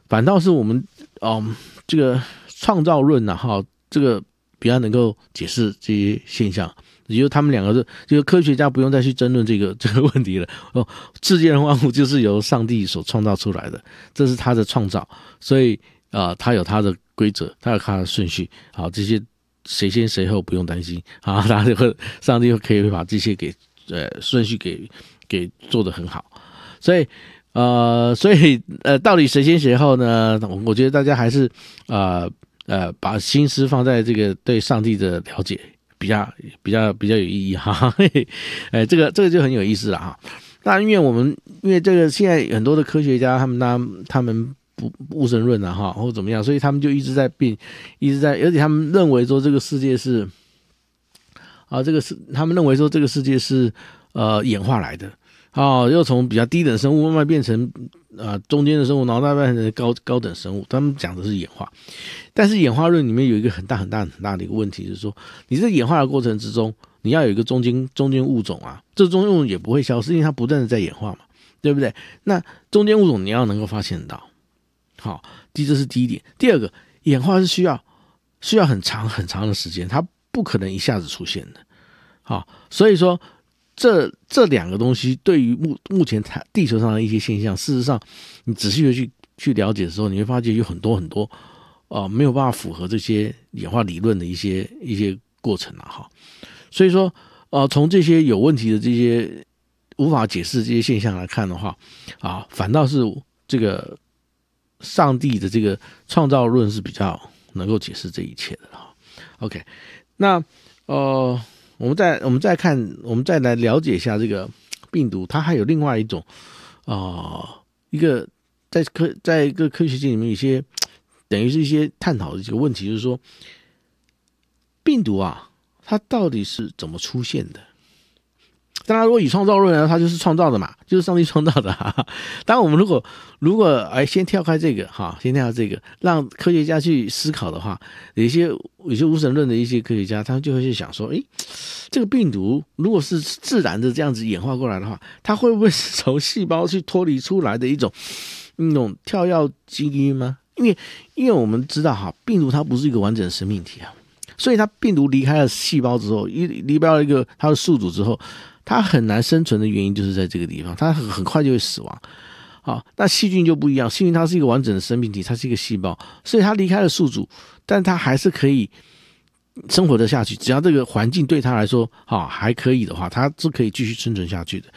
反倒是我们这个创造论这个比较能够解释这些现象。也就是他们两个就是科学家不用再去争论这个问题了。世界万物就是由上帝所创造出来的，这是他的创造，所以他有他的规则，他有他的顺序。好，这些谁先谁后不用担心啊，上帝可以把这些给顺序给做得很好。所以到底谁先谁后呢？我觉得大家还是把心思放在这个对上帝的了解。比较有意义哈，这个就很有意思了哈。那因为这个现在很多的科学家他们不无神论哈，或者怎么样，所以他们就一直在变，而且他们认为说这个世界是他们认为说这个世界是演化来的。又从比较低等生物慢慢变成中间的生物，然后再变成高等生物。他们讲的是演化，但是演化论里面有一个很大的一个问题，就是说你这演化的过程之中，你要有一个中间物种啊，这中间物种也不会消失，因为它不断的在演化嘛，对不对？那中间物种你要能够发现到，好，这是第一点。第二个，演化是需要很长的时间，它不可能一下子出现的。好，所以说。这两个东西对于目前地球上的一些现象，事实上你仔细的去了解的时候，你会发现有很多没有办法符合这些演化理论的一些过程哈。所以说从这些有问题的这些无法解释这些现象来看的话反倒是这个上帝的这个创造论是比较能够解释这一切的哈。OK， 那我们再来了解一下这个病毒，它还有另外一种一个在一个科学界里面有一些等于是一些探讨的一个问题，就是说病毒它到底是怎么出现的？当然，如果以创造论呢，它就是创造的嘛，就是上帝创造的当然，我们如果先跳开这个让科学家去思考的话，有一些无神论的一些科学家，他们就会去想说，这个病毒如果是自然的这样子演化过来的话，它会不会是从细胞去脱离出来的一种跳跃基因吗？因为我们知道病毒它不是一个完整的生命体所以它病毒离开了细胞之后，离开了一个它的宿主之后，它很难生存的原因就是在这个地方，它很快就会死亡。那细菌就不一样，细菌它是一个完整的生命体，它是一个细胞，所以它离开了宿主，但它还是可以生活得下去，只要这个环境对它来说还可以的话，它是可以继续生存下去的。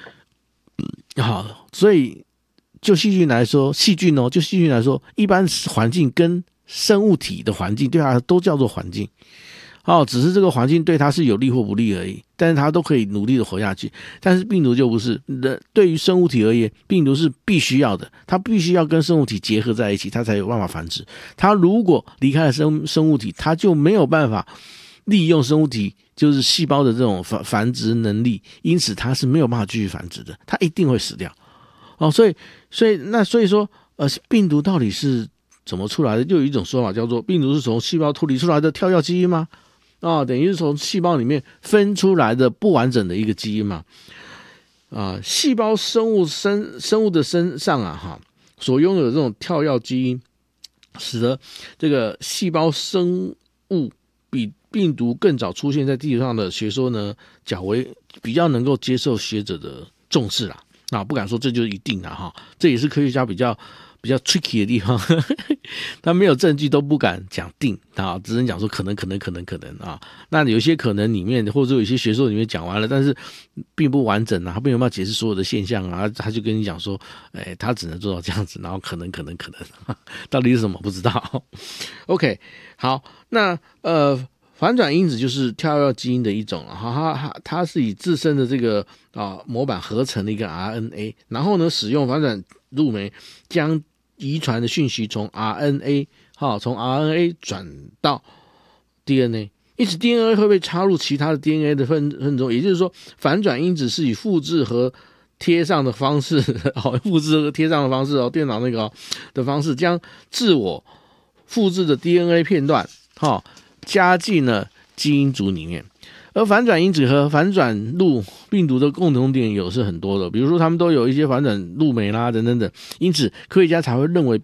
所以就细菌来说，一般环境跟生物体的环境对它都叫做环境。只是这个环境对它是有利或不利而已，但是它都可以努力的活下去。但是病毒就不是，对于生物体而言，病毒是必须要的，它必须要跟生物体结合在一起，它才有办法繁殖。它如果离开了生物体，它就没有办法利用生物体就是细胞的这种繁殖能力，因此它是没有办法继续繁殖的，它一定会死掉。所以说病毒到底是怎么出来的？就有一种说法叫做病毒是从细胞脱离出来的跳跃基因吗？等于是从细胞里面分出来的不完整的一个基因嘛。细胞生物的身上所拥有的这种跳跃基因，使得这个细胞生物比病毒更早出现在地球上的学说呢，较为比较能够接受学者的重视啦。不敢说这就是一定啦这也是科学家比较 tricky 的地方他没有证据都不敢讲定只能讲说可能那有些可能里面或者有一些学说里面讲完了，但是并不完整他没有办法解释所有的现象他就跟你讲说他只能做到这样子，然后可能到底是什么不知道OK， 好，那反转因子就是跳跃基因的一种它是以自身的这个模板合成的一个 RNA， 然后呢使用反转录酶将遗传的讯息从 RNA 转到 DNA， 因此 DNA 会被插入其他的 DNA 的分中，也就是说反转因子是以复制和贴上的方式电脑那个的方式将自我复制的 DNA 片段加进了基因组里面。而反转因子和反转录病毒的共同点是很多的，比如说他们都有一些反转录酶啦等等的，因此科学家才会认为